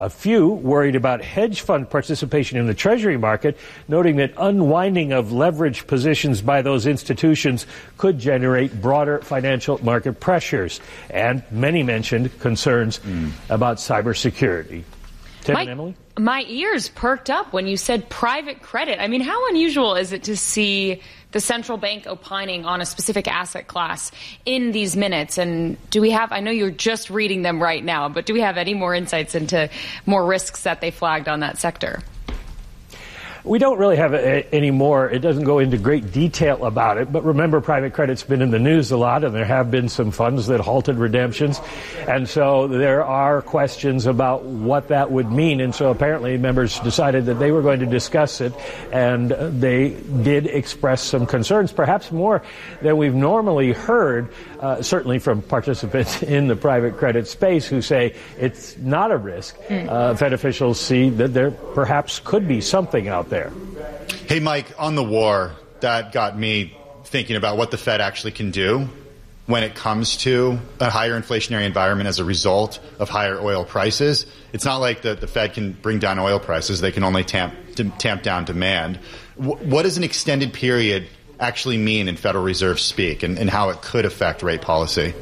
A few worried about hedge fund participation in the Treasury market, noting that unwinding of leverage positions by those institutions could generate broader financial market pressures. And many mentioned concerns about cybersecurity. Tim and Emily? My ears perked up when you said private credit. I mean, how unusual is it to see the central bank opining on a specific asset class in these minutes? And do we have, I know you're just reading them right now, but do we have any more insights into more risks that they flagged on that sector? We don't really have any more. It doesn't go into great detail about it. But remember, private credit's been in the news a lot, and there have been some funds that halted redemptions. And so there are questions about what that would mean. And so apparently members decided that they were going to discuss it, and they did express some concerns, perhaps more than we've normally heard, certainly from participants in the private credit space who say it's not a risk. Fed officials see that there perhaps could be something out there. Hey, Mike, on the war, that got me thinking about what the Fed actually can do when it comes to a higher inflationary environment as a result of higher oil prices. It's not like the Fed can bring down oil prices. They can only tamp down demand. What does an extended period actually mean in Federal Reserve speak, and how it could affect rate policy?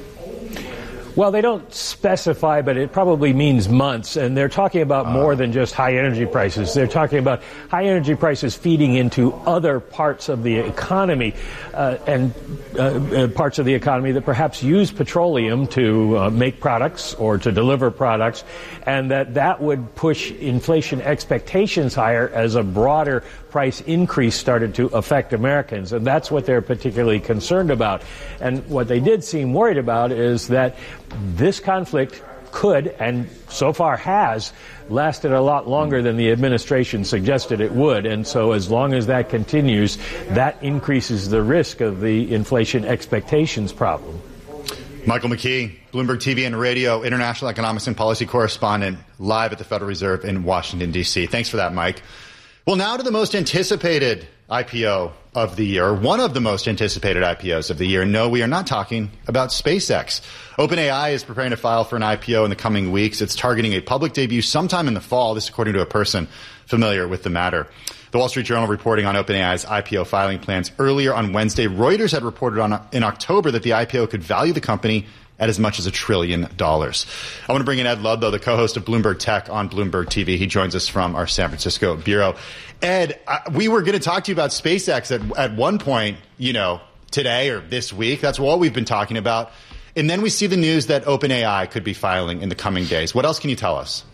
Well, they don't specify, but it probably means months. And they're talking about more than just high energy prices. They're talking about high energy prices feeding into other parts of the economy and parts of the economy that perhaps use petroleum to make products or to deliver products, and that would push inflation expectations higher as a broader price increase started to affect Americans. And that's what they're particularly concerned about. And what they did seem worried about is that this conflict could, and so far has, lasted a lot longer than the administration suggested it would. And so as long as that continues, that increases the risk of the inflation expectations problem. Michael McKee, Bloomberg TV and Radio, international economics and policy correspondent, live at the Federal Reserve in Washington, D.C. Thanks for that, Mike. Well, now to the most anticipated IPO of the year, one of the most anticipated IPOs of the year. No, we are not talking about SpaceX. OpenAI is preparing to file for an IPO in the coming weeks. It's targeting a public debut sometime in the fall. This according to a person familiar with the matter. The Wall Street Journal reporting on OpenAI's IPO filing plans earlier on Wednesday. Reuters had reported in October that the IPO could value the company at as much as $1 trillion. I want to bring in Ed Ludlow, the co-host of Bloomberg Tech on Bloomberg TV. He joins us from our San Francisco bureau. Ed, we were going to talk to you about SpaceX at one point, today or this week. That's all we've been talking about. And then we see the news that OpenAI could be filing in the coming days. What else can you tell us?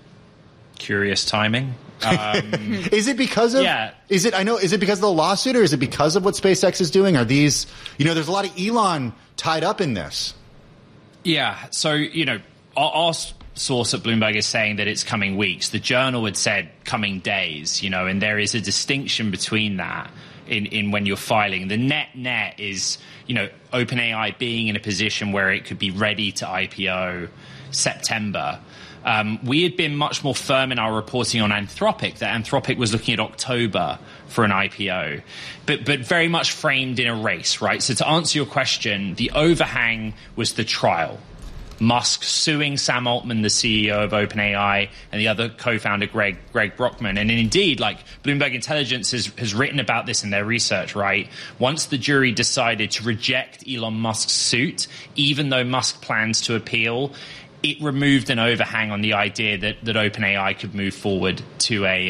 Curious timing. Is it because of? Yeah. Is it because of the lawsuit, or is it because of what SpaceX is doing? Are these? There's a lot of Elon tied up in this. Yeah. So our source at Bloomberg is saying that it's coming weeks. The Journal had said coming days. And there is a distinction between that in when you're filing. The net is OpenAI being in a position where it could be ready to IPO September. We had been much more firm in our reporting on Anthropic, that Anthropic was looking at October for an IPO, but very much framed in a race, right? So to answer your question, the overhang was the trial. Musk suing Sam Altman, the CEO of OpenAI, and the other co-founder, Greg Brockman. And indeed, Bloomberg Intelligence has written about this in their research, right? Once the jury decided to reject Elon Musk's suit, even though Musk plans to appeal, it removed an overhang on the idea that OpenAI could move forward to a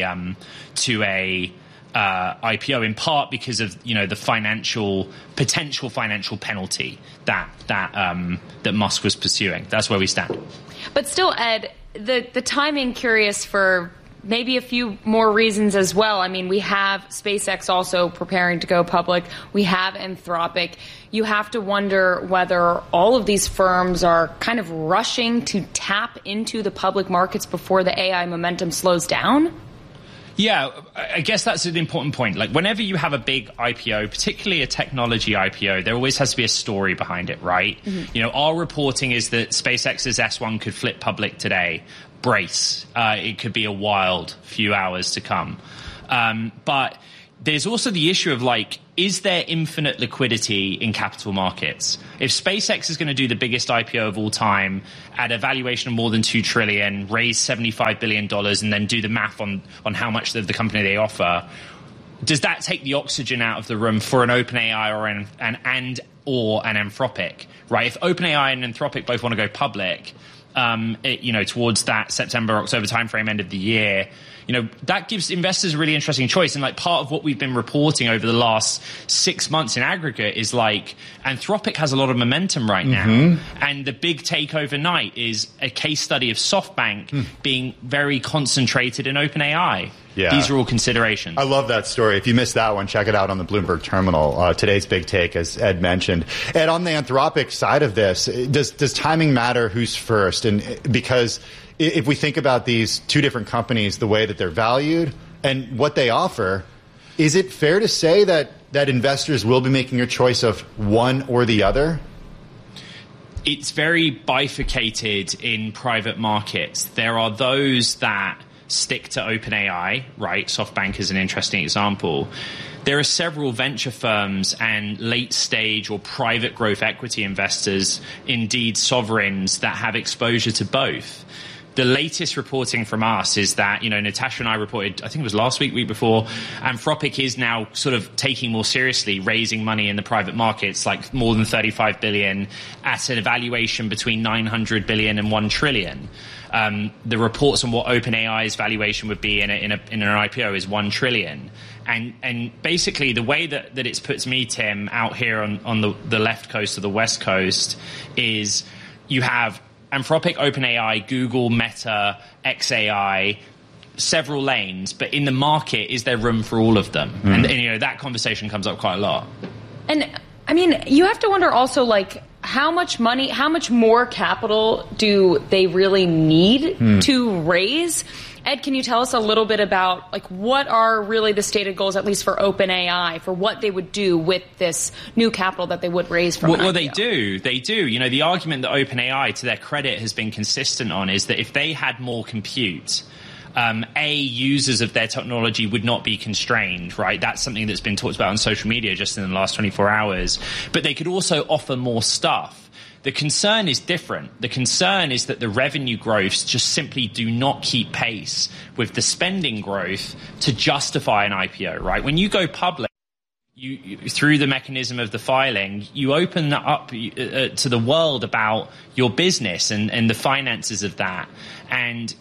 IPO, in part because of the potential financial penalty that Musk was pursuing. That's where we stand. But still, Ed, the timing curious for maybe a few more reasons as well. I mean, we have SpaceX also preparing to go public. We have Anthropic. You have to wonder whether all of these firms are kind of rushing to tap into the public markets before the AI momentum slows down. Yeah, I guess that's an important point. Whenever you have a big IPO, particularly a technology IPO, there always has to be a story behind it, right? Mm-hmm. Our reporting is that SpaceX's S1 could flip public today. Brace. It could be a wild few hours to come. But there's also the issue of like, is there infinite liquidity in capital markets? If SpaceX is going to do the biggest IPO of all time at a valuation of more than $2 trillion, raise $75 billion, and then do the math on how much of the company they offer, does that take the oxygen out of the room for an OpenAI or an Anthropic, right? If OpenAI and Anthropic both want to go public, towards that September, October timeframe, end of the year, that gives investors a really interesting choice. And like part of what we've been reporting over the last 6 months in aggregate is like Anthropic has a lot of momentum right now. And the big take overnight is a case study of SoftBank being very concentrated in OpenAI. Yeah. These are all considerations. I love that story. If you missed that one, check it out on the Bloomberg Terminal. Today's big take, as Ed mentioned. Ed, on the Anthropic side of this, does timing matter? Who's first? And because if we think about these two different companies, the way that they're valued and what they offer, is it fair to say that investors will be making a choice of one or the other? It's very bifurcated in private markets. There are those that stick to OpenAI, right? SoftBank is an interesting example. There are several venture firms and late stage or private growth equity investors, indeed sovereigns, that have exposure to both. The latest reporting from us is that, Natasha and I reported, I think it was last week before, Anthropic is now sort of taking more seriously raising money in the private markets, like more than $35 billion at an evaluation between $900 billion and $1 trillion. The reports on what OpenAI's valuation would be in an IPO is $1 trillion. And basically the way that it's put to me, Tim, out here on the left coast or the west coast is you have Anthropic, OpenAI, Google, Meta, xAI, several lanes, but in the market, is there room for all of them? And that conversation comes up quite a lot. And I mean, you have to wonder also, like, how much money, how much more capital do they really need to raise? Ed, can you tell us a little bit about, like, what are really the stated goals, at least for OpenAI, for what they would do with this new capital that they would raise from Well, they do. The argument that OpenAI, to their credit, has been consistent on is that if they had more compute, users of their technology would not be constrained, right? That's something that's been talked about on social media just in the last 24 hours. But they could also offer more stuff. The concern is different. The concern is that the revenue growths just simply do not keep pace with the spending growth to justify an IPO, right? When you go public, you through the mechanism of the filing, you open that up to the world about your business and the finances of that. And,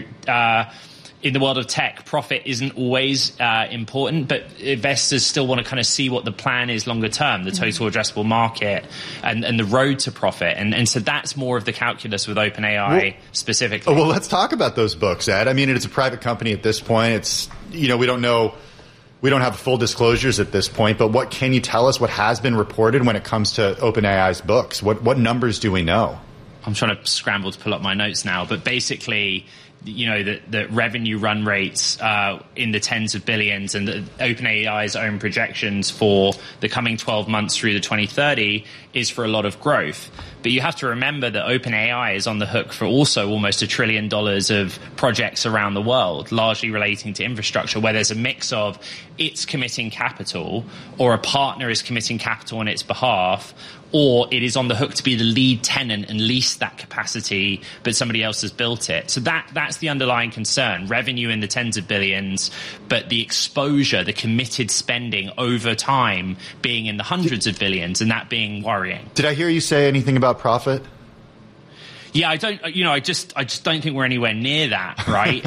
in the world of tech, profit isn't always important, but investors still want to kind of see what the plan is longer term, the total addressable market and the road to profit. And so that's more of the calculus with OpenAI specifically. Well, let's talk about those books, Ed. I mean, it's a private company at this point. It's, we don't know. We don't have full disclosures at this point, but what can you tell us what has been reported when it comes to OpenAI's books? What numbers do we know? I'm trying to scramble to pull up my notes now, but basically, the revenue run rates in the tens of billions, and the OpenAI's own projections for the coming 12 months through to 2030 is for a lot of growth. But you have to remember that OpenAI is on the hook for also almost $1 trillion of projects around the world, largely relating to infrastructure, where there's a mix of it's committing capital or a partner is committing capital on its behalf, or it is on the hook to be the lead tenant and lease that capacity, but somebody else has built it. So that's the underlying concern. Revenue in the tens of billions, but the exposure, the committed spending over time being in the hundreds of billions, and that being worrying. Did I hear you say anything about profit? Yeah, I just don't think we're anywhere near that, right?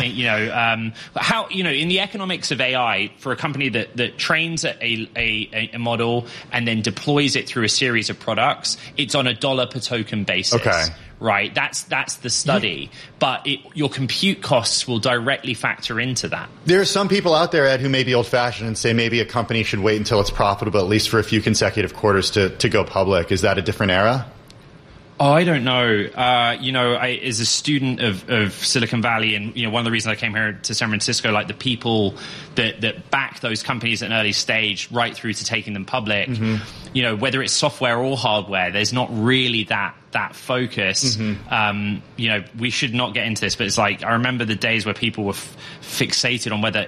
How, in the economics of AI, for a company that trains a model and then deploys it through a series of products, it's on a dollar per token basis. Okay. Right, that's the study, but your compute costs will directly factor into that. There are some people out there, Ed, who may be old-fashioned and say maybe a company should wait until it's profitable, at least for a few consecutive quarters to go public. Is that a different era? Oh, I don't know. I, as a student of Silicon Valley, and one of the reasons I came here to San Francisco, like the people that back those companies at an early stage, right through to taking them public, whether it's software or hardware, there's not really that focus. We should not get into this, but it's like I remember the days where people were fixated on whether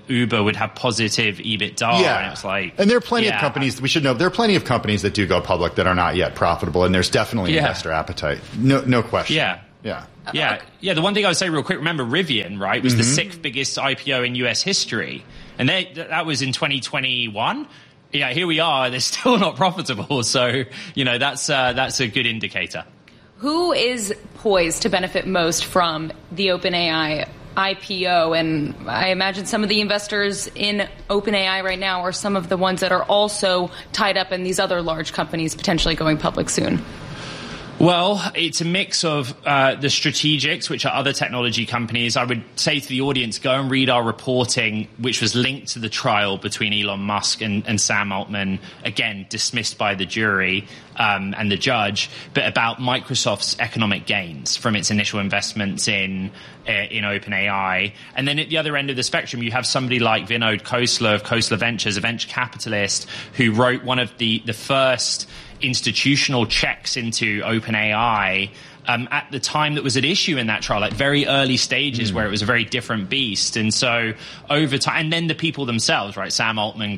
Uber would have positive EBITDA. Yeah. And it's like, and there are plenty of companies, we should know, there are plenty of companies that do go public that are not yet profitable, and there's definitely investor appetite. No question. Yeah. The one thing I would say real quick, remember Rivian, right, was the 6th biggest IPO in US history. And that was in 2021. Yeah, here we are. They're still not profitable. So, that's a good indicator. Who is poised to benefit most from the OpenAI IPO? And I imagine some of the investors in OpenAI right now are some of the ones that are also tied up in these other large companies potentially going public soon. Well, it's a mix of the strategics, which are other technology companies. I would say to the audience, go and read our reporting, which was linked to the trial between Elon Musk and Sam Altman, again, dismissed by the jury and the judge, but about Microsoft's economic gains from its initial investments in OpenAI. And then at the other end of the spectrum, you have somebody like Vinod Khosla of Khosla Ventures, a venture capitalist, who wrote one of the first institutional checks into OpenAI at the time that was at issue in that trial, like very early stages where it was a very different beast. And so over time, and then the people themselves, right? Sam Altman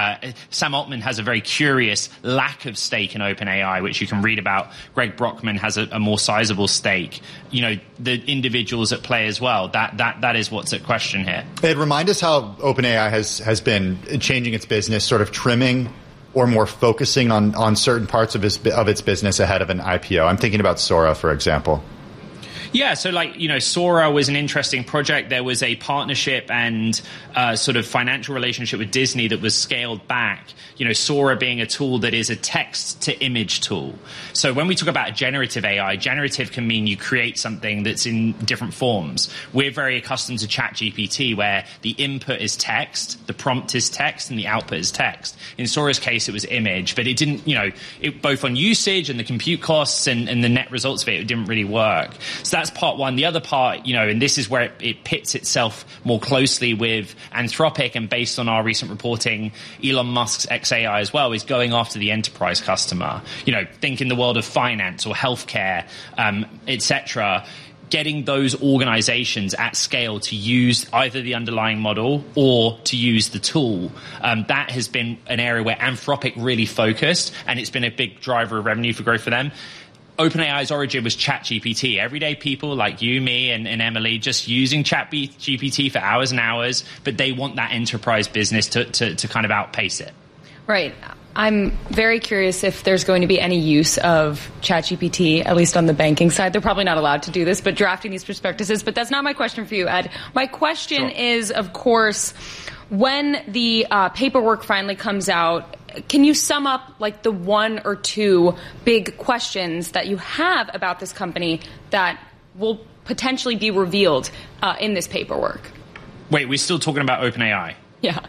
has a very curious lack of stake in OpenAI, which you can read about. Greg Brockman has a more sizable stake. The individuals at play as well. That is what's at question here. Ed, remind us how OpenAI has been changing its business, sort of trimming or more focusing on certain parts of its business ahead of an IPO. I'm thinking about Sora, for example. Yeah, so Sora was an interesting project. There was a partnership and sort of financial relationship with Disney that was scaled back. Sora being a tool that is a text-to-image tool. So when we talk about generative AI, generative can mean you create something that's in different forms. We're very accustomed to ChatGPT, where the input is text, the prompt is text, and the output is text. In Sora's case, it was image, but it didn't, both on usage and the compute costs and the net results of it didn't really work. So that's part one. The other part, and this is where it pits itself more closely with Anthropic, and based on our recent reporting, Elon Musk's xAI as well, is going after the enterprise customer. Think in the world of finance or healthcare, etc., getting those organizations at scale to use either the underlying model or to use the tool. That has been an area where Anthropic really focused, and it's been a big driver of revenue for growth for them. OpenAI's origin was ChatGPT. Everyday people like you, me, and Emily just using ChatGPT for hours and hours, but they want that enterprise business to kind of outpace it. Right. I'm very curious if there's going to be any use of ChatGPT, at least on the banking side. They're probably not allowed to do this, but drafting these prospectuses. But that's not my question for you, Ed. My question is, of course, when the paperwork finally comes out, can you sum up like the one or two big questions that you have about this company that will potentially be revealed in this paperwork? Wait, we're still talking about OpenAI? Yeah.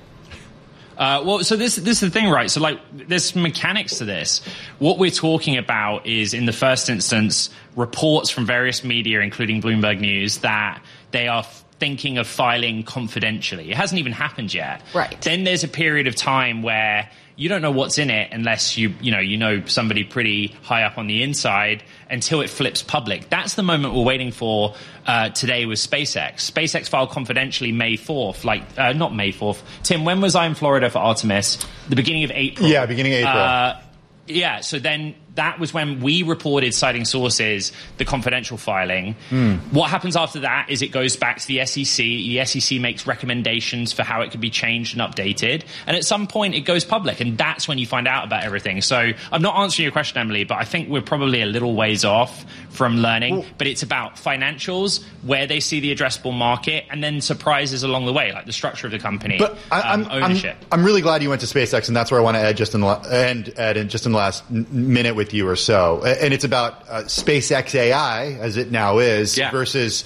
So this is the thing, right? So there's mechanics to this. What we're talking about is, in the first instance, reports from various media, including Bloomberg News, that they are thinking of filing confidentially. It hasn't even happened yet. Right. Then there's a period of time where you don't know what's in it unless you know somebody pretty high up on the inside, until it flips public. That's the moment we're waiting for today with SpaceX. SpaceX filed confidentially May 4th, not May 4th. Tim, when was I in Florida for Artemis? The beginning of April. Yeah, beginning of April. So then that was when we reported, citing sources, the confidential filing. What happens after that is it goes back to the SEC. The SEC makes recommendations for how it could be changed and updated. And at some point, it goes public. And that's when you find out about everything. So I'm not answering your question, Emily, but I think we're probably a little ways off from learning. Well, but it's about financials, where they see the addressable market, and then surprises along the way, like the structure of the company, but ownership. I'm really glad you went to SpaceX, and that's where I want to end just in the last minute with you or so. And it's about SpaceX AI, as it now is, versus,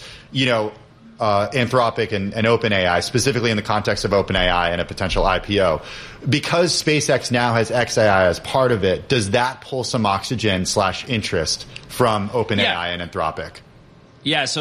Anthropic and OpenAI, specifically in the context of OpenAI and a potential IPO. Because SpaceX now has xAI as part of it, does that pull some oxygen / interest from OpenAI and Anthropic? Yeah, so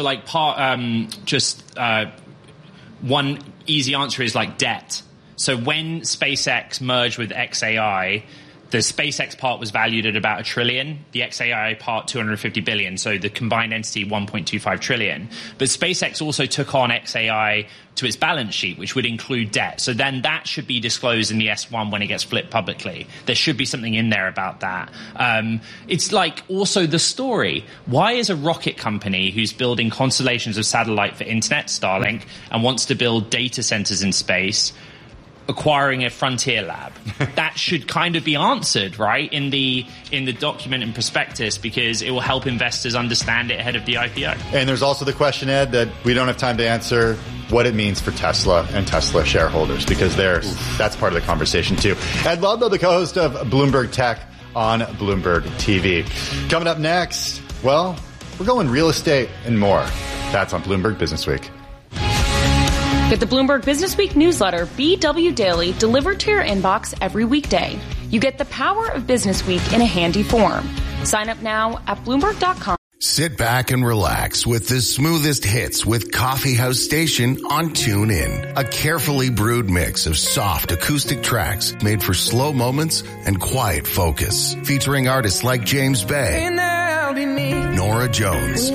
one easy answer is debt. So when SpaceX merged with xAI, the SpaceX part was valued at about $1 trillion, the xAI part $250 billion, so the combined entity $1.25 trillion. But SpaceX also took on xAI to its balance sheet, which would include debt. So then that should be disclosed in the S1 when it gets flipped publicly. There should be something in there about that. It's like also the story. Why is a rocket company who's building constellations of satellite for internet, Starlink, and wants to build data centers in space, acquiring a frontier lab? That should kind of be answered, right, in the document and prospectus, because it will help investors understand it ahead of the IPO. And there's also the question, Ed, that we don't have time to answer, what it means for Tesla and Tesla shareholders, because that's part of the conversation too. Ed Ludlow, the co-host of Bloomberg Tech on Bloomberg TV. Coming up next, well, we're going real estate and more. That's on Bloomberg Business Week. Get the Bloomberg Business Week newsletter, BW Daily, delivered to your inbox every weekday. You get the power of Business Week in a handy form. Sign up now at Bloomberg.com. Sit back and relax with the smoothest hits with Coffee House Station on TuneIn. A carefully brewed mix of soft acoustic tracks made for slow moments and quiet focus. Featuring artists like James Bay, Nora Jones,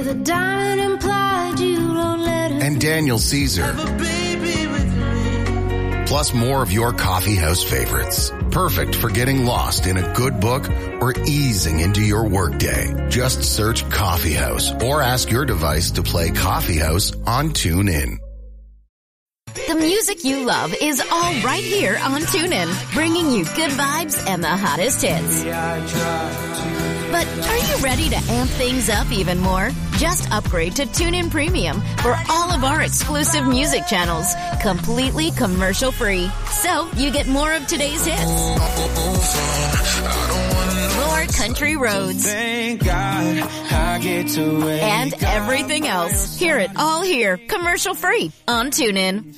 and Daniel Caesar. Plus more of your coffee house favorites. Perfect for getting lost in a good book or easing into your workday. Just search Coffee House or ask your device to play Coffee House on TuneIn. The music you love is all right here on TuneIn, bringing you good vibes and the hottest hits. But are you ready to amp things up even more? Just upgrade to TuneIn Premium for all of our exclusive music channels, completely commercial-free. So you get more of today's hits, more country roads, and everything else. Hear it all here, commercial-free on TuneIn.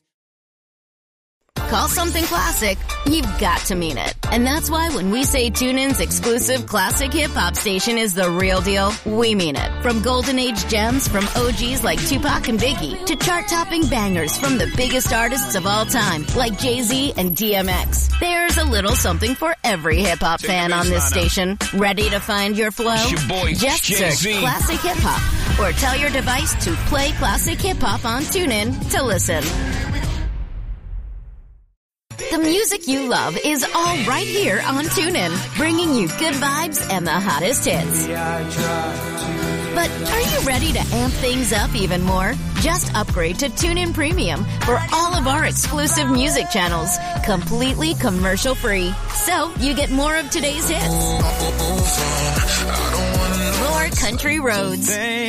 Call something classic, you've got to mean it. And that's why when we say TuneIn's exclusive classic hip-hop station is the real deal, we mean it. From golden age gems from OGs like Tupac and Biggie to chart-topping bangers from the biggest artists of all time like Jay-Z and DMX. There's a little something for every hip-hop fan on this station. Ready to find your flow? Just search Classic Hip-Hop or tell your device to play Classic Hip-Hop on TuneIn to listen. The music you love is all right here on TuneIn, bringing you good vibes and the hottest hits. But are you ready to amp things up even more? Just upgrade to TuneIn Premium for all of our exclusive music channels, completely commercial-free. So you get more of today's hits, more country roads,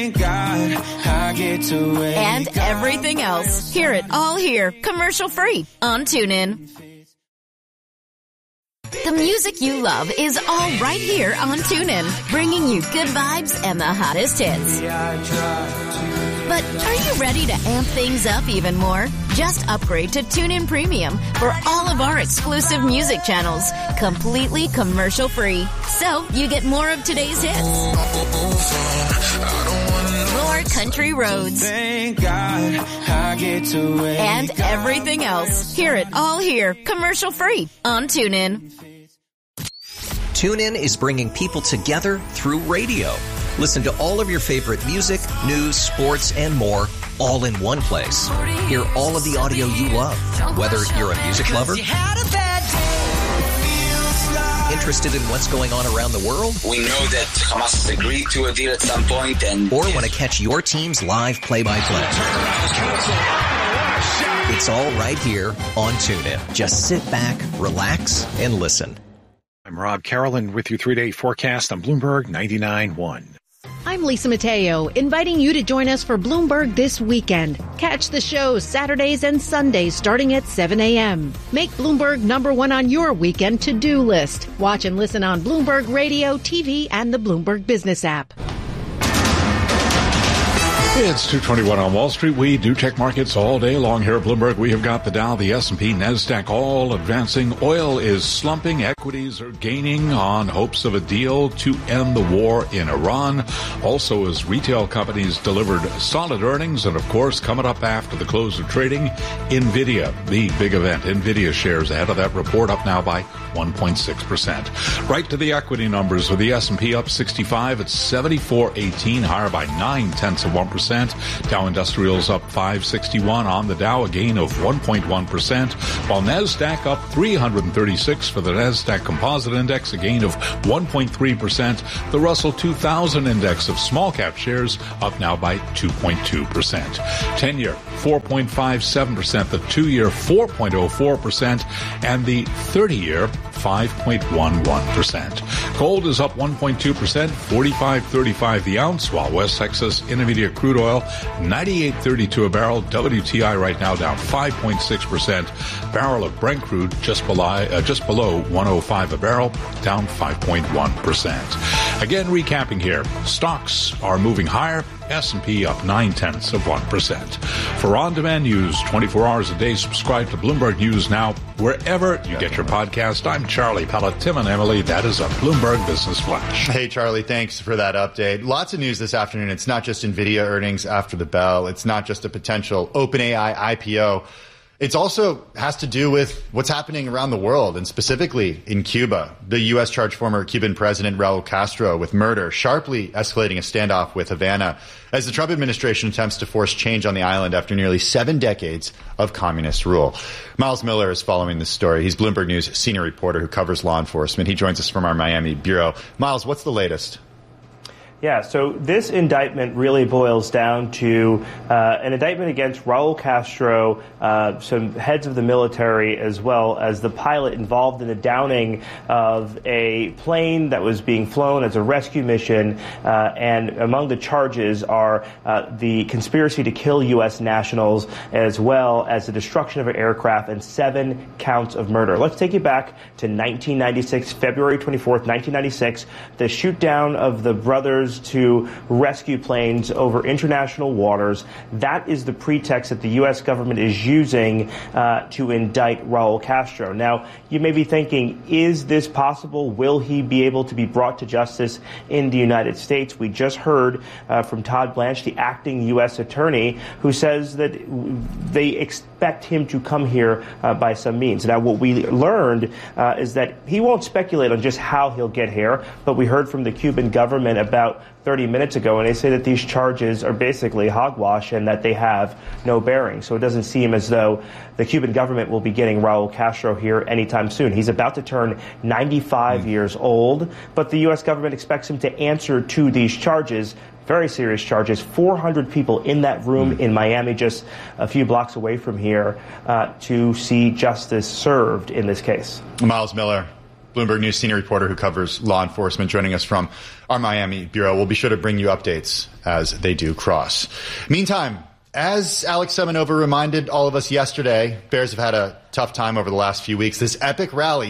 and everything else. Hear it all here, commercial-free on TuneIn. The music you love is all right here on TuneIn, bringing you good vibes and the hottest hits. But are you ready to amp things up even more? Just upgrade to TuneIn Premium for all of our exclusive music channels, completely commercial-free. So you get more of today's hits, more country roads, and everything else. Hear it all here, commercial-free on TuneIn. TuneIn is bringing people together through radio. Listen to all of your favorite music, news, sports, and more, all in one place. Hear all of the audio you love, whether you're a music lover, interested in what's going on around the world, we know that Hamas has agreed to a deal at some point, and or want to catch your team's live play-by-play. It's all right here on TuneIn. Just sit back, relax, and listen. I'm Rob Carolyn with your 3-day forecast on Bloomberg 99.1. I'm Lisa Mateo, inviting you to join us for Bloomberg This Weekend. Catch the show Saturdays and Sundays starting at 7 a.m. Make Bloomberg #1 on your weekend to-do list. Watch and listen on Bloomberg Radio, TV, and the Bloomberg Business app. It's 2:21 on Wall Street. We do check markets all day long here at Bloomberg. We have got the Dow, the S&P, NASDAQ all advancing. Oil is slumping. Equities are gaining on hopes of a deal to end the war in Iran. Also, as retail companies delivered solid earnings. And, of course, coming up after the close of trading, NVIDIA, the big event. NVIDIA shares ahead of that report, up now by 1.6%. Right to the equity numbers with the S&P up 65 at 74.18, higher by 0.9%. Dow Industrials up 561 on the Dow, a gain of 1.1%, while NASDAQ up 336 for the NASDAQ Composite Index, a gain of 1.3%. The Russell 2000 Index of small cap shares up now by 2.2%. 10-year 4.57%, the 2-year 4.04%, and the 30-year 5.11%. Gold is up 1.2%, 45.35 the ounce, while West Texas Intermediate crude oil 98.32 a barrel. WTI right now down 5.6%. Barrel of Brent crude just below 105 a barrel, down 5.1%. Again, recapping here, stocks are moving higher. S&P up 0.9%. For on-demand news 24 hours a day, subscribe to Bloomberg News Now wherever you get your podcast. I'm Charlie Pellett. Tim and Emily, that is a Bloomberg Business Flash. Hey, Charlie, thanks for that update. Lots of news this afternoon. It's not just NVIDIA earnings after the bell. It's not just a potential OpenAI IPO. It also has to do with what's happening around the world, and specifically in Cuba. The U.S. charged former Cuban President Raul Castro with murder, sharply escalating a standoff with Havana as the Trump administration attempts to force change on the island after nearly 7 decades of communist rule. Miles Miller is following this story. He's Bloomberg News senior reporter who covers law enforcement. He joins us from our Miami bureau. Miles, what's the latest? Yeah, so this indictment really boils down to an indictment against Raul Castro, some heads of the military, as well as the pilot involved in the downing of a plane that was being flown as a rescue mission. And among the charges are the conspiracy to kill U.S. nationals, as well as the destruction of an aircraft, and 7 counts of murder. Let's take you back to 1996, February 24th, 1996, the shoot down of the brothers to rescue planes over international waters. That is the pretext that the U.S. government is using to indict Raul Castro. Now, you may be thinking, is this possible? Will he be able to be brought to justice in the United States? We just heard from Todd Blanche, the acting U.S. attorney, who says that they expect him to come here by some means. Now, what we learned is that he won't speculate on just how he'll get here, but we heard from the Cuban government about 30 minutes ago, and they say that these charges are basically hogwash and that they have no bearing. So it doesn't seem as though the Cuban government will be getting Raul Castro here anytime soon. He's about to turn 95 years old, but the U.S. government expects him to answer to these charges. Very serious charges. 400 people in that room in Miami, just a few blocks away from here, to see justice served in this case. Miles Miller, Bloomberg News senior reporter who covers law enforcement, joining us from our Miami bureau. We'll be sure to bring you updates as they do cross. Meantime, as Alex Semenova reminded all of us yesterday, bears have had a tough time over the last few weeks. This epic rally,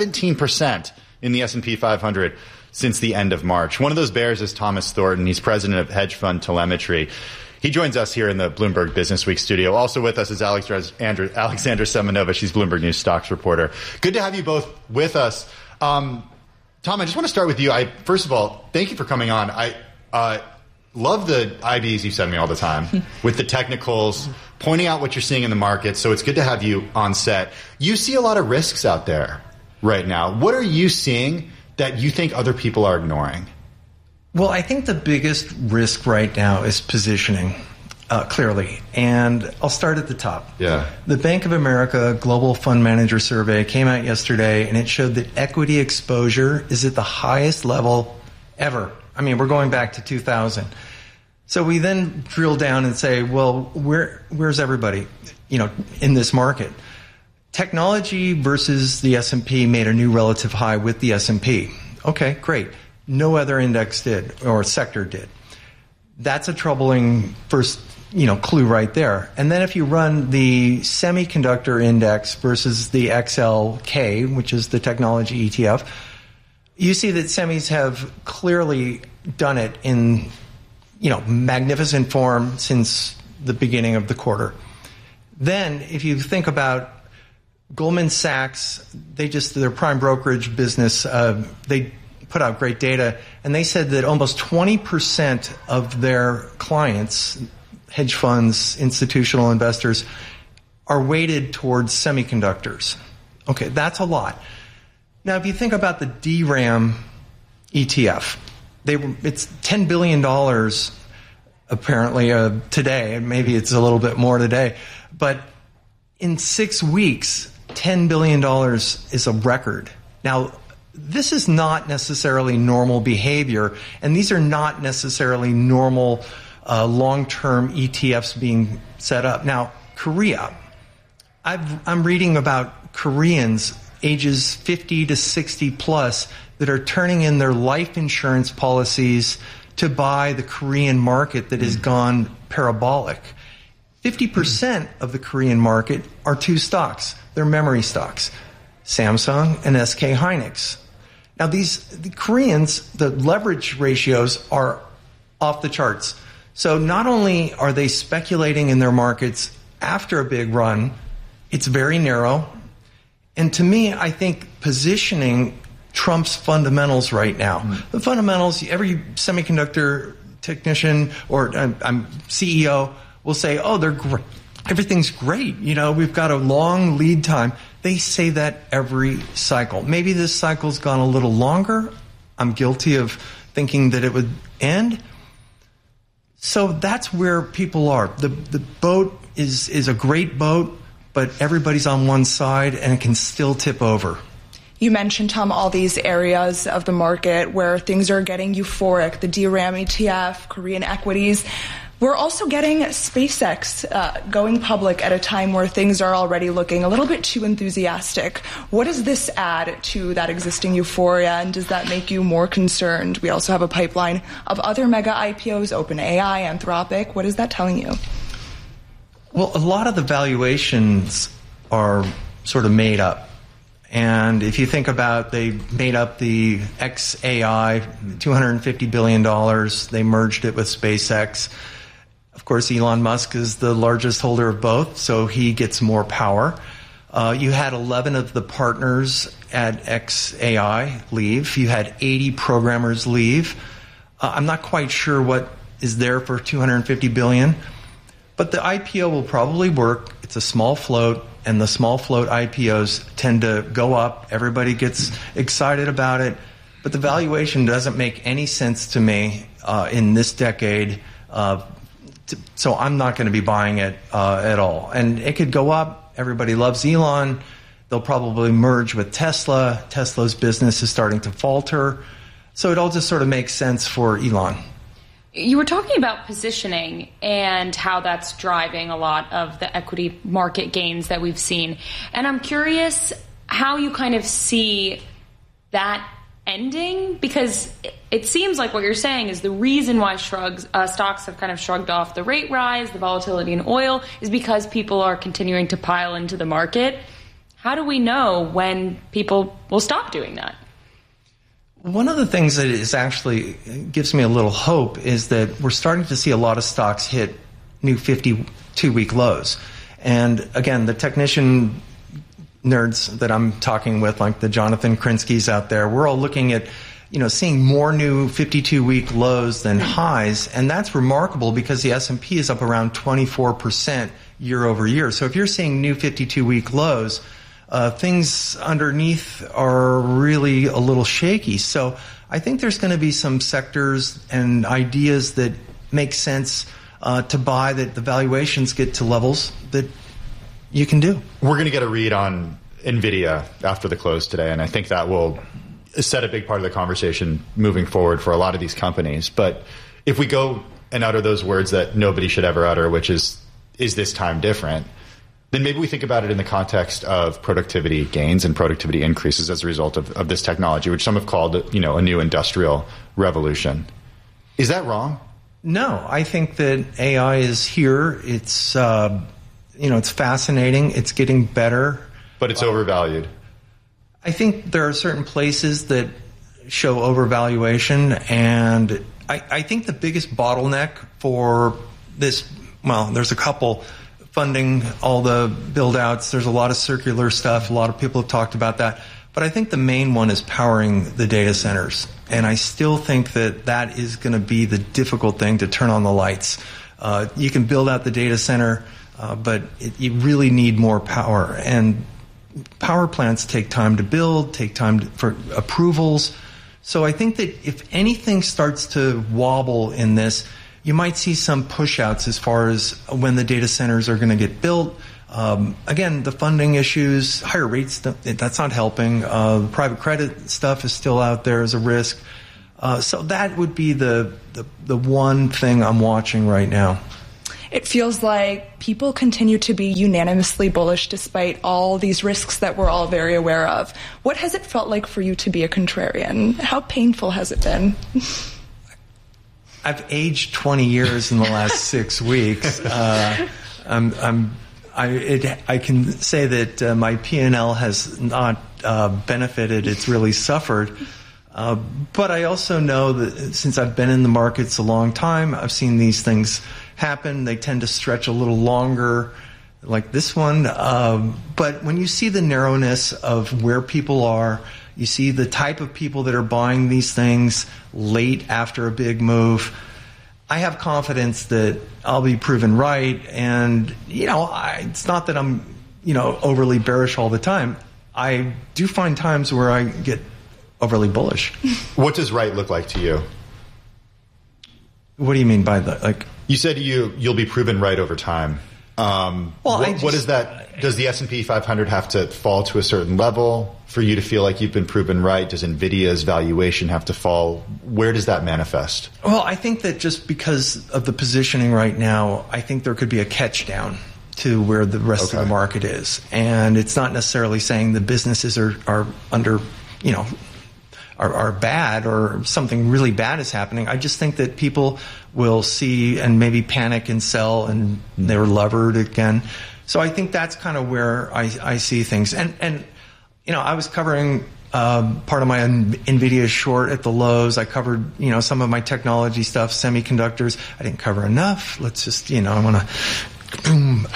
17% in the S&P 500 since the end of March. One of those bears is Thomas Thornton. He's president of hedge fund Telemetry. He joins us here in the Bloomberg Business Week studio. Also with us is Alexandra Semenova. She's Bloomberg News stocks reporter. Good to have you both with us. Tom, I just want to start with you. First of all, thank you for coming on. I love the IBs you send me all the time with the technicals, pointing out what you're seeing in the market. So it's good to have you on set. You see a lot of risks out there right now. What are you seeing that you think other people are ignoring? Well, I think the biggest risk right now is positioning, clearly. And I'll start at the top. Yeah. The Bank of America Global Fund Manager Survey came out yesterday, and it showed that equity exposure is at the highest level ever. I mean, we're going back to 2000. So we then drill down and say, well, where's everybody, in this market? Technology versus the S&P made a new relative high with the S&P. Okay, great. No other index did, or sector did. That's a troubling first, clue right there. And then if you run the semiconductor index versus the XLK, which is the technology ETF, you see that semis have clearly done it in magnificent form since the beginning of the quarter. Then, if you think about Goldman Sachs, their prime brokerage business, they put out great data, and they said that almost 20% of their clients, hedge funds, institutional investors, are weighted towards semiconductors. Okay, that's a lot. Now, if you think about the DRAM ETF, it's $10 billion apparently today, and maybe it's a little bit more today, but in 6 weeks, $10 billion is a record. Now, this is not necessarily normal behavior, and these are not necessarily normal long-term ETFs being set up. Now, Korea. I'm reading about Koreans ages 50 to 60 plus that are turning in their life insurance policies to buy the Korean market that has gone parabolic. 50% of the Korean market are two stocks. They're memory stocks, Samsung and SK Hynix. Now, the Koreans, the leverage ratios are off the charts. So not only are they speculating in their markets after a big run, it's very narrow. And to me, I think positioning trumps fundamentals right now. The fundamentals, every semiconductor technician or CEO will say, oh, they're great. Everything's great. We've got a long lead time. They say that every cycle. Maybe this cycle's gone a little longer. I'm guilty of thinking that it would end. So that's where people are. The boat is a great boat, but everybody's on one side and it can still tip over. You mentioned, Tom, all these areas of the market where things are getting euphoric, the DRAM ETF, Korean equities. We're also getting SpaceX going public at a time where things are already looking a little bit too enthusiastic. What does this add to that existing euphoria, and does that make you more concerned? We also have a pipeline of other mega IPOs, OpenAI, Anthropic. What is that telling you? Well, a lot of the valuations are sort of made up. And if you think about, they made up the XAI, $250 billion. They merged it with SpaceX. Of course, Elon Musk is the largest holder of both, so he gets more power. You had 11 of the partners at XAI leave. You had 80 programmers leave. I'm not quite sure what is there for $250 billion, but the IPO will probably work. It's a small float, and the small float IPOs tend to go up. Everybody gets excited about it, but the valuation doesn't make any sense to me in this decade. So I'm not going to be buying it at all. And it could go up. Everybody loves Elon. They'll probably merge with Tesla. Tesla's business is starting to falter. So it all just sort of makes sense for Elon. You were talking about positioning and how that's driving a lot of the equity market gains that we've seen. And I'm curious how you kind of see that ending, because it seems like what you're saying is the reason why stocks have kind of shrugged off the rate rise, the volatility in oil, is because people are continuing to pile into the market. How do we know when people will stop doing that? One of the things that is actually gives me a little hope is that we're starting to see a lot of stocks hit new 52-week lows. And again, the technician nerds that I'm talking with, like the Jonathan Krinskys out there, we're all looking at, seeing more new 52-week lows than highs, and that's remarkable because the S&P is up around 24% year over year. So if you're seeing new 52-week lows, things underneath are really a little shaky. So I think there's going to be some sectors and ideas that make sense to buy, that the valuations get to levels that you can do. We're going to get a read on NVIDIA after the close today, and I think that will set a big part of the conversation moving forward for a lot of these companies. But if we go and utter those words that nobody should ever utter, which is this time different, then maybe we think about it in the context of productivity gains and productivity increases as a result of this technology, which some have called, a new industrial revolution. Is that wrong? No, I think that AI is here. It's it's fascinating. It's getting better. But it's overvalued. I think there are certain places that show overvaluation, and I think the biggest bottleneck for this, well, there's a couple. Funding all the build-outs. There's a lot of circular stuff. A lot of people have talked about that. But I think the main one is powering the data centers. And I still think that is going to be the difficult thing to turn on the lights. You can build out the data center, but you really need more power. And power plants take time to build, take time for approvals. So I think that if anything starts to wobble in this, you might see some push-outs as far as when the data centers are going to get built. Again, the funding issues, higher rates, that's not helping. The private credit stuff is still out there as a risk. So that would be the one thing I'm watching right now. It feels like people continue to be unanimously bullish despite all these risks that we're all very aware of. What has it felt like for you to be a contrarian? How painful has it been? I've aged 20 years in the last 6 weeks. I can say that my P&L has not benefited. It's really suffered. But I also know that since I've been in the markets a long time, I've seen these things happen. They tend to stretch a little longer, like this one. But when you see the narrowness of where people are, you see the type of people that are buying these things late after a big move. I have confidence that I'll be proven right. And, it's not that I'm, overly bearish all the time. I do find times where I get overly bullish. What does right look like to you? What do you mean by that? Like, you said you'll be proven right over time. What is that? Does the S&P 500 have to fall to a certain level for you to feel like you've been proven right? Does NVIDIA's valuation have to fall? Where does that manifest? Well, I think that just because of the positioning right now, I think there could be a catch down to where the rest of the market is. And it's not necessarily saying the businesses are under, are bad or something really bad is happening. I just think that people will see and maybe panic and sell and they're levered again. So I think that's kind of where I see things. And I was covering part of my NVIDIA short at the lows. I covered, some of my technology stuff, semiconductors. I didn't cover enough. Let's just, I want to boom.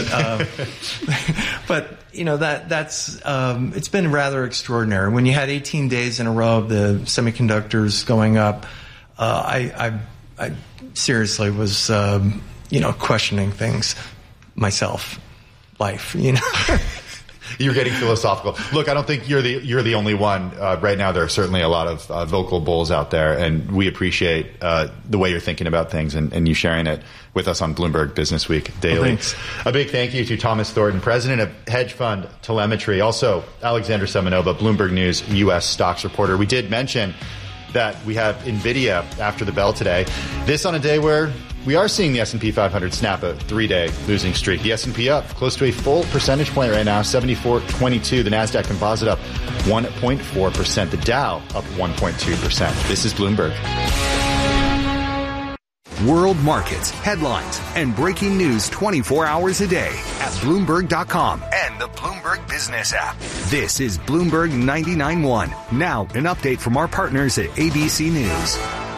But that's it's been rather extraordinary. When you had 18 days in a row of the semiconductors going up, I seriously was questioning things myself, life. You're getting philosophical. Look, I don't think you're the only one. Right now, there are certainly a lot of vocal bulls out there, and we appreciate the way you're thinking about things and you sharing it with us on Bloomberg Business Week Daily. Thanks. A big thank you to Thomas Thornton, president of hedge fund Telemetry. Also, Alexander Semenova, Bloomberg News U.S. stocks reporter. We did mention that we have NVIDIA after the bell today. This on a day where we are seeing the S&P 500 snap a 3-day losing streak. The S&P up close to a full percentage point right now, 74.22. The NASDAQ Composite up 1.4%. The Dow up 1.2%. This is Bloomberg. World markets, headlines, and breaking news 24 hours a day at Bloomberg.com and the Bloomberg Business app. This is Bloomberg 99.1. Now, an update from our partners at ABC News.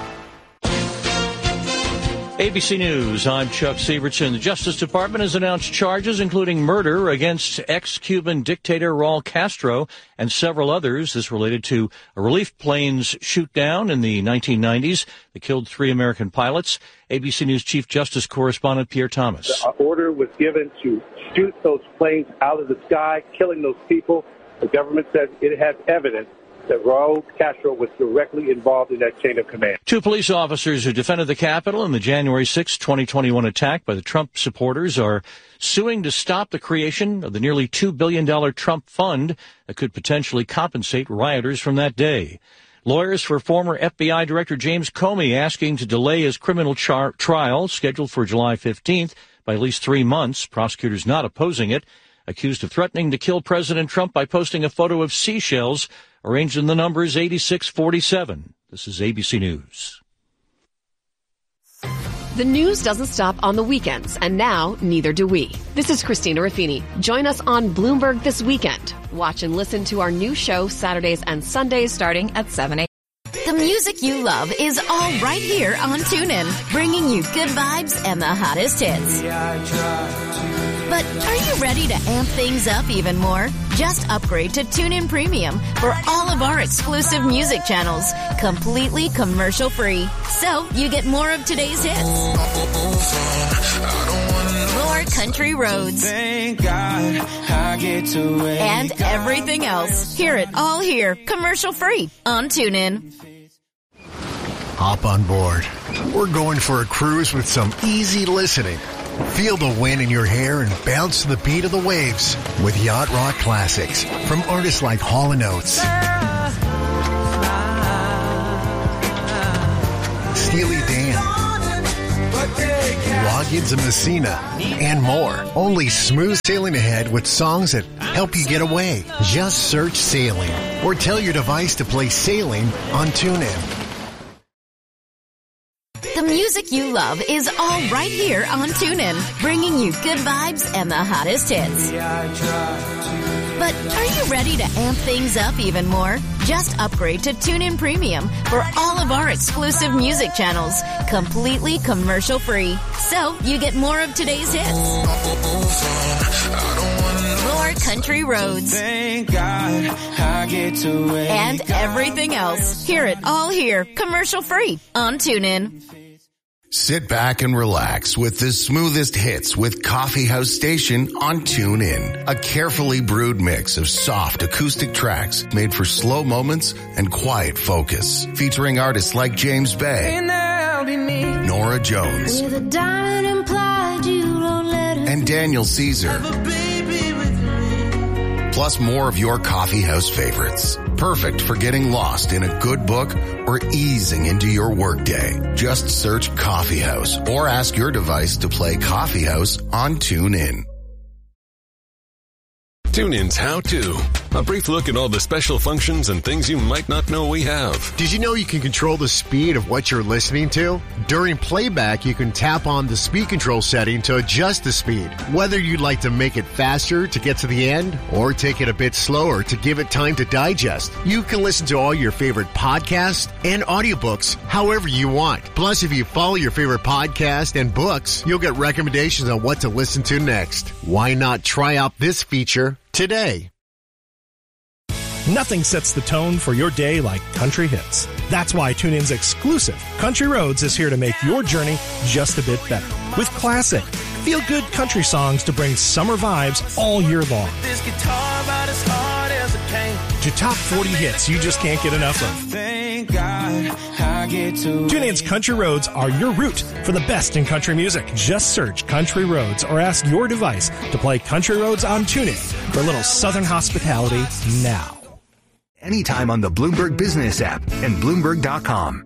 ABC News, I'm Chuck Sievertson. The Justice Department has announced charges including murder against ex-Cuban dictator Raul Castro and several others. This related to a relief plane's shoot-down in the 1990s that killed 3 American pilots. ABC News Chief Justice Correspondent Pierre Thomas. The order was given to shoot those planes out of the sky, killing those people. The government said it has evidence that Raul Castro was directly involved in that chain of command. 2 police officers who defended the Capitol in the January 6, 2021 attack by the Trump supporters are suing to stop the creation of the nearly $2 billion Trump fund that could potentially compensate rioters from that day. Lawyers for former FBI Director James Comey asking to delay his criminal trial scheduled for July 15th by at least 3 months. Prosecutors not opposing it. Accused of threatening to kill President Trump by posting a photo of seashells arranged in the numbers 8647. This is ABC News. The news doesn't stop on the weekends, and now neither do we. This is Christina Ruffini. Join us on Bloomberg This Weekend. Watch and listen to our new show Saturdays and Sundays starting at 7 a.m. The music you love is all right here on TuneIn, bringing you good vibes and the hottest hits. But are you ready to amp things up even more? Just upgrade to TuneIn Premium for all of our exclusive music channels, completely commercial-free. So you get more of today's hits, more country roads, and everything else. Hear it all here, commercial-free on TuneIn. Hop on board. We're going for a cruise with some easy listening. Feel the wind in your hair and bounce to the beat of the waves with Yacht Rock Classics from artists like Hall & Oates, Steely Dan, Loggins and Messina, and more. Only smooth sailing ahead with songs that help you get away. Just search Sailing or tell your device to play Sailing on TuneIn. The music you love is all right here on TuneIn, bringing you good vibes and the hottest hits. But are you ready to amp things up even more? Just upgrade to TuneIn Premium for all of our exclusive music channels, completely commercial-free. So you get more of today's hits, more country roads, and everything else. Hear it all here, commercial-free on TuneIn. Sit back and relax with the smoothest hits with Coffee House Station on TuneIn. A carefully brewed mix of soft acoustic tracks made for slow moments and quiet focus. Featuring artists like James Bay, Nora Jones, and Daniel Caesar. Plus more of your coffee house favorites. Perfect for getting lost in a good book or easing into your workday. Just search Coffee House or ask your device to play Coffee House on TuneIn. TuneIn's How To. A brief look at all the special functions and things you might not know we have. Did you know you can control the speed of what you're listening to? During playback, you can tap on the speed control setting to adjust the speed. Whether you'd like to make it faster to get to the end or take it a bit slower to give it time to digest, you can listen to all your favorite podcasts and audiobooks however you want. Plus, if you follow your favorite podcast and books, you'll get recommendations on what to listen to next. Why not try out this feature today? Nothing sets the tone for your day like country hits. That's why TuneIn's exclusive Country Roads is here to make your journey just a bit better. With classic, feel-good country songs to bring summer vibes all year long. To top 40 hits you just can't get enough of. TuneIn's Country Roads are your route for the best in country music. Just search Country Roads or ask your device to play Country Roads on TuneIn for a little southern hospitality now. Anytime on the Bloomberg Business app and Bloomberg.com.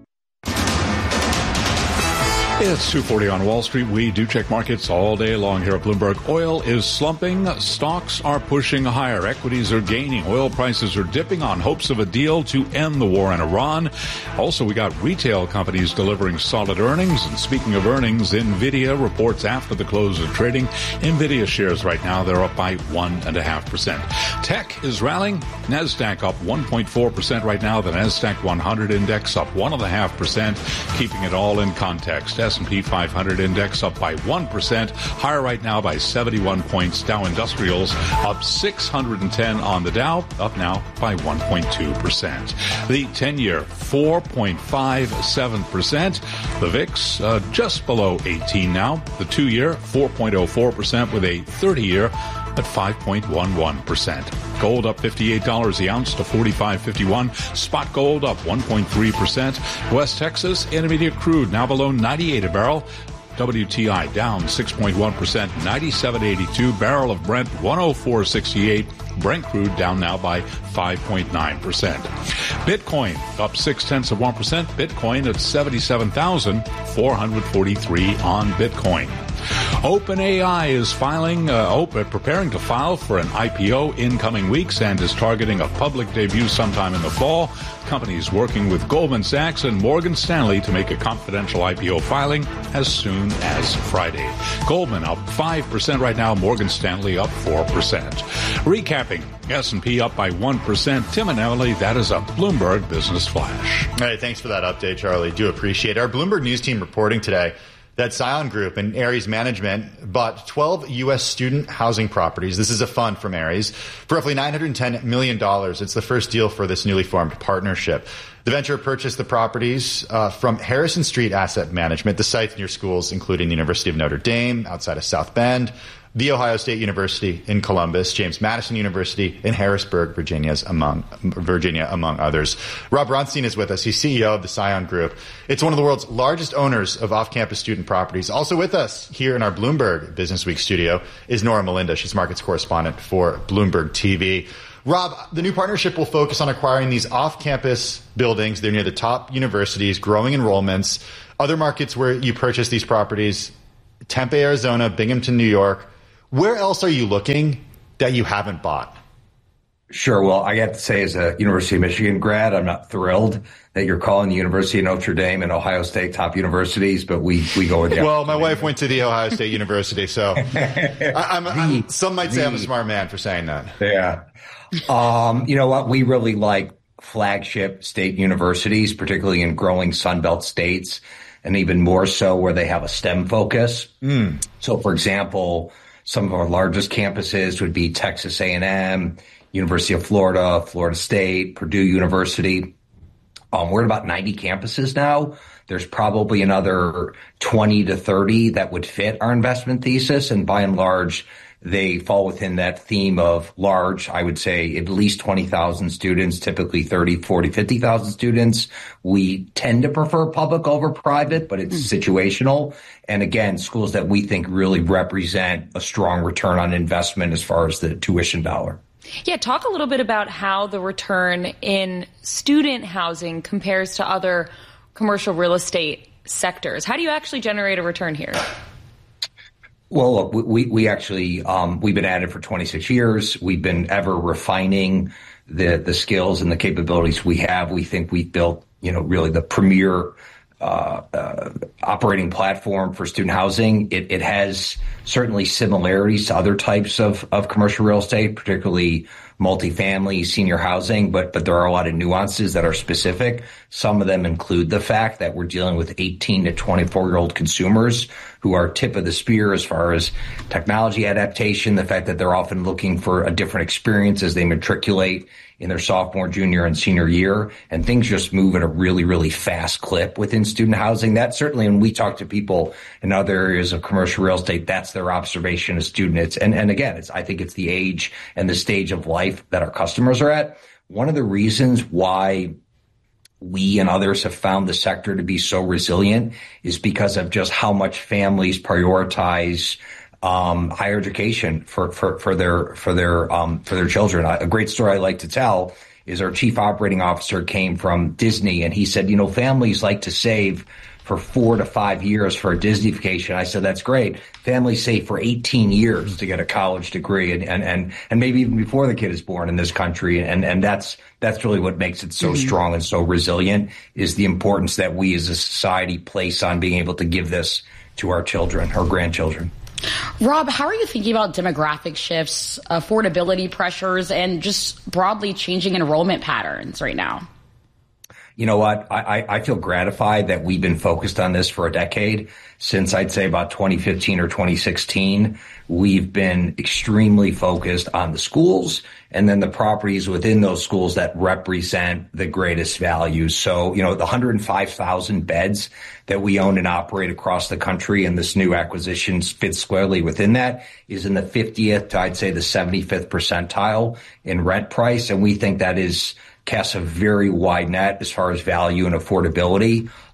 It's 2:40 on Wall Street. We do check markets all day long here at Bloomberg. Oil is slumping. Stocks are pushing higher. Equities are gaining. Oil prices are dipping on hopes of a deal to end the war in Iran. Also, we got retail companies delivering solid earnings. And speaking of earnings, NVIDIA reports after the close of trading. NVIDIA shares right now, they're up by 1.5%. Tech is rallying. NASDAQ up 1.4% right now. The NASDAQ 100 index up 1.5%, keeping it all in context. S&P 500 index up by 1%, higher right now by 71 points. Dow Industrials up 610 on the Dow, up now by 1.2%. The 10-year 4.57%. The VIX just below 18 now. The 2-year 4.04% with a 30-year at 5.11%. Gold up $58 the ounce to $45.51. Spot gold up 1.3%. West Texas Intermediate crude now below 98 a barrel. WTI down 6.1%, 97.82. Barrel of Brent 104.68. Brent crude down now by 5.9%. Bitcoin up 0.6%. Bitcoin at 77,443 on Bitcoin. OpenAI is preparing to file for an IPO in coming weeks and is targeting a public debut sometime in the fall. The company is working with Goldman Sachs and Morgan Stanley to make a confidential IPO filing as soon as Friday. Goldman up 5% right now, Morgan Stanley up 4%. Recapping, S&P up by 1%. Tim and Emily, that is a Bloomberg Business Flash. All right, thanks for that update, Charlie. Do appreciate it. Our Bloomberg News team reporting today that Scion Group and Ares Management bought 12 U.S. student housing properties. This is a fund from Ares for roughly $910 million. It's the first deal for this newly formed partnership. The venture purchased the properties from Harrison Street Asset Management, the sites near schools including the University of Notre Dame outside of South Bend, The Ohio State University in Columbus, James Madison University in Harrisburg, Virginia, among others. Rob Ronstein is with us. He's CEO of the Scion Group. It's one of the world's largest owners of off-campus student properties. Also with us here in our Bloomberg Business Week studio is Nora Melinda. She's markets correspondent for Bloomberg TV. Rob, the new partnership will focus on acquiring these off-campus buildings. They're near the top universities, growing enrollments. Other markets where you purchase these properties, Tempe, Arizona, Binghamton, New York. Where else are you looking that you haven't bought? Sure. Well, I have to say, as a University of Michigan grad, I'm not thrilled that you're calling the University of Notre Dame and Ohio State top universities, but we go with you. Well, my wife went to the Ohio State University, so some might say I'm a smart man for saying that. Yeah. You know what? We really like flagship state universities, particularly in growing Sunbelt states, and even more so where they have a STEM focus. So, for example, some of our largest campuses would be Texas A&M, University of Florida, Florida State, Purdue University. We're at about 90 campuses now. There's probably another 20 to 30 that would fit our investment thesis. And by and large, they fall within that theme of large, I would say at least 20,000 students, typically 30, 40, 50,000 students. We tend to prefer public over private, but it's situational. And again, schools that we think really represent a strong return on investment as far as the tuition dollar. Yeah, talk a little bit about how the return in student housing compares to other commercial real estate sectors. How do you actually generate a return here? Well, look, we actually, we've been at it for 26 years. We've been ever refining the skills and the capabilities we have. We think we've built, really the premier operating platform for student housing. It has certainly similarities to other types of commercial real estate, particularly multifamily, senior housing, but there are a lot of nuances that are specific. Some of them include the fact that we're dealing with 18 to 24-year-old consumers who are tip of the spear as far as technology adaptation, the fact that they're often looking for a different experience as they matriculate in their sophomore, junior, and senior year, and things just move at a really, really fast clip within student housing. That certainly, when we talk to people in other areas of commercial real estate, that's their observation of students. And again, I think it's the age and the stage of life that our customers are at. One of the reasons why we and others have found the sector to be so resilient is because of just how much families prioritize higher education for their children. A great story I like to tell is our chief operating officer came from Disney, and he said, families like to save for 4 to 5 years for a Disney vacation. I said, that's great. Families save for 18 years to get a college degree and maybe even before the kid is born in this country. And that's really what makes it so strong and so resilient, is the importance that we as a society place on being able to give this to our children, our grandchildren. Rob, how are you thinking about demographic shifts, affordability pressures, and just broadly changing enrollment patterns right now? You know what? I feel gratified that we've been focused on this for a decade. Since I'd say about 2015 or 2016, we've been extremely focused on the schools and then the properties within those schools that represent the greatest value. So, the 105,000 beds that we own and operate across the country, and this new acquisition fits squarely within that, is in the 50th to, I'd say, the 75th percentile in rent price. And we think that casts a very wide net as far as value and affordability.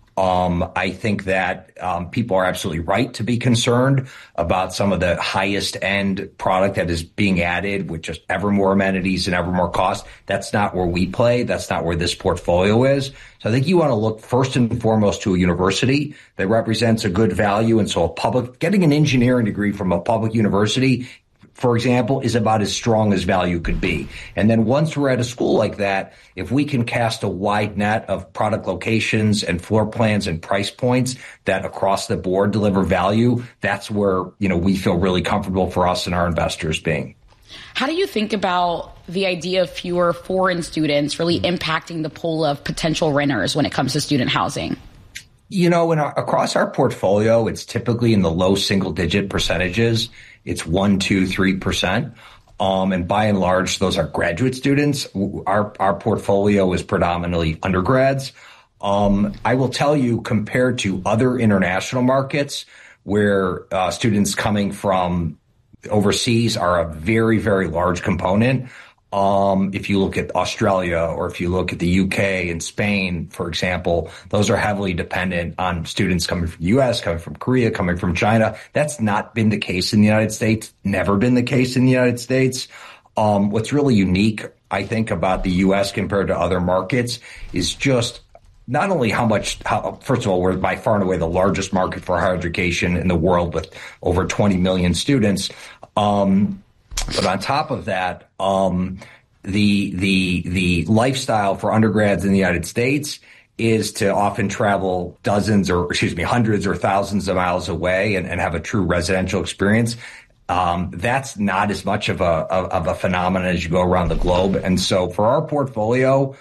I think that people are absolutely right to be concerned about some of the highest end product that is being added with just ever more amenities and ever more cost. That's not where we play. That's not where this portfolio is. So I think you want to look first and foremost to a university that represents a good value. And so getting an engineering degree from a public university, for example, is about as strong as value could be. And then once we're at a school like that, if we can cast a wide net of product locations and floor plans and price points that across the board deliver value, that's where, we feel really comfortable for us and our investors being. How do you think about the idea of fewer foreign students really impacting the pool of potential renters when it comes to student housing? Across our portfolio, it's typically in the low single-digit percentages. It's 1%, 2%, 3%. And by and large, those are graduate students. Our portfolio is predominantly undergrads. I will tell you, compared to other international markets where students coming from overseas are a very, very large component. If you look at Australia or if you look at the UK and Spain, for example, those are heavily dependent on students coming from the US, coming from Korea, coming from China. That's not been the case in the United States, never been the case in the United States. What's really unique, I think, about the US compared to other markets is just not only first of all, we're by far and away the largest market for higher education in the world with over 20 million students. But on top of that, the lifestyle for undergrads in the United States is to often travel hundreds or thousands of miles away and have a true residential experience. That's not as much of a phenomenon as you go around the globe. And so for our portfolio,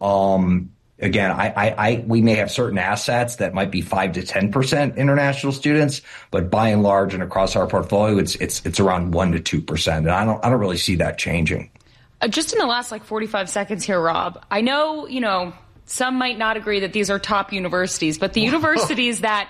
again, we may have certain assets that might be 5 to 10% international students, but by and large and across our portfolio, it's around 1 to 2%. And I don't really see that changing. Just in the last 45 seconds here, Rob, I know, some might not agree that these are top universities, but the universities that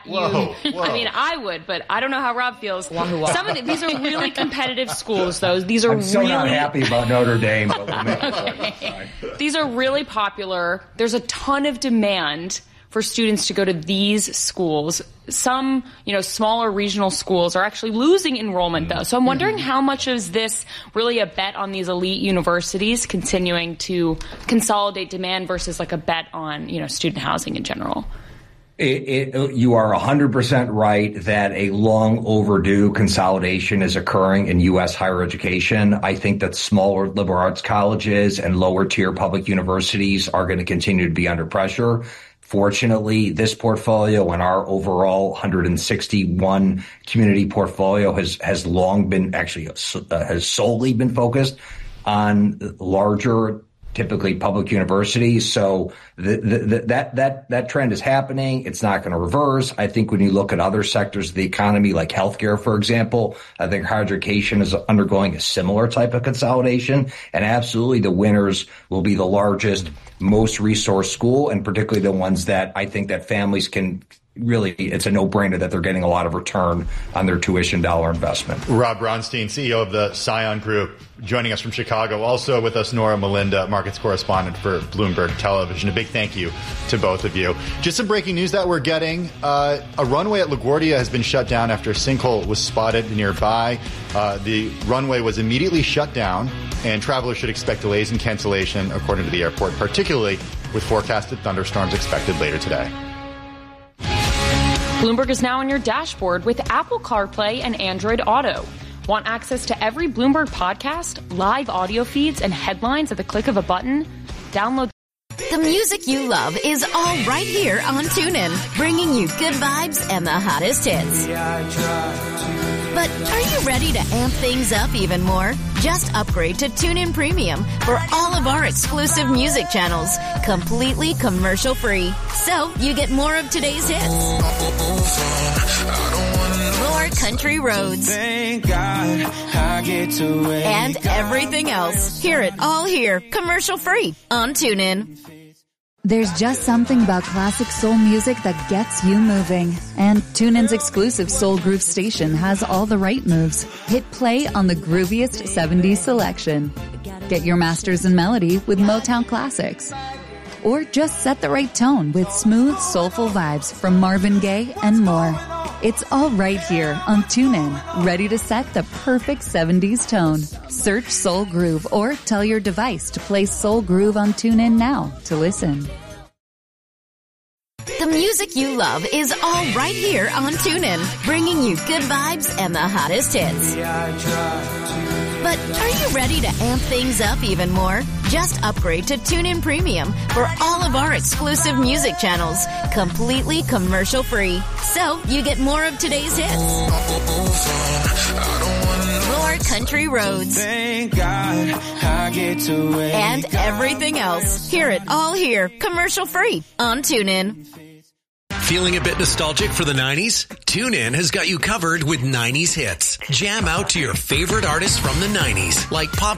I would, but I don't know how Rob feels. These are really competitive schools, though. These are not happy about Notre Dame, but we'll make it. These are really popular. There's a ton of demand for students to go to these schools. Some, smaller regional schools are actually losing enrollment, though. So I'm wondering how much is this really a bet on these elite universities continuing to consolidate demand versus a bet on, student housing in general? You are 100% right that a long overdue consolidation is occurring in U.S. higher education. I think that smaller liberal arts colleges and lower tier public universities are going to continue to be under pressure. Fortunately, this portfolio and our overall 161 community portfolio has long been has solely been focused on larger, typically public universities. So that trend is happening. It's not going to reverse. I think when you look at other sectors of the economy, like healthcare, for example, I think higher education is undergoing a similar type of consolidation. And absolutely the winners will be the largest, most resource school, and particularly the ones that I think that families can really, it's a no-brainer that they're getting a lot of return on their tuition dollar investment. Rob Braunstein, CEO of the Scion Group, joining us from Chicago. Also with us, Nora Melinda, markets correspondent for Bloomberg Television. A big thank you to both of you. Just some breaking news that we're getting. A runway at LaGuardia has been shut down after a sinkhole was spotted nearby. The runway was immediately shut down, and travelers should expect delays and cancellation, according to the airport, particularly with forecasted thunderstorms expected later today. Bloomberg is now on your dashboard with Apple CarPlay and Android Auto. Want access to every Bloomberg podcast, live audio feeds, and headlines at the click of a button? Download. The music you love is all right here on TuneIn, bringing you good vibes and the hottest hits. But are you ready to amp things up even more? Just upgrade to TuneIn Premium for all of our exclusive music channels, completely commercial-free. So you get more of today's hits, more country roads, and everything else. Hear it all here, commercial-free on TuneIn. There's just something about classic soul music that gets you moving. And TuneIn's exclusive Soul Groove station has all the right moves. Hit play on the grooviest 70s selection. Get your masters in melody with Motown Classics. or just set the right tone with smooth, soulful vibes from Marvin Gaye and more. It's all right here on TuneIn, ready to set the perfect 70s tone. Search Soul Groove or tell your device to play Soul Groove on TuneIn now to listen. The music you love is all right here on TuneIn, bringing you good vibes and the hottest hits. But are you ready to amp things up even more? Just upgrade to TuneIn Premium for all of our exclusive music channels, completely commercial free. So you get more of today's hits, more country roads, and everything else. Hear it all here, commercial free on TuneIn. Feeling a bit nostalgic for the 90s? TuneIn has got you covered with 90s hits. Jam out to your favorite artists from the 90s, like pop